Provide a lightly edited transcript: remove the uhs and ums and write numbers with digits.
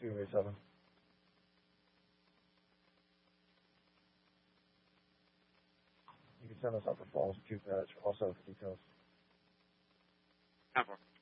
287. You can send us Upper Falls 2 patch also for details. 10-4.